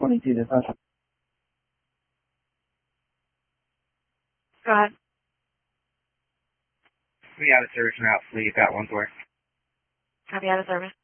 22 to 5. Go ahead. We out of service now, please. Got one door. Copy, out of service.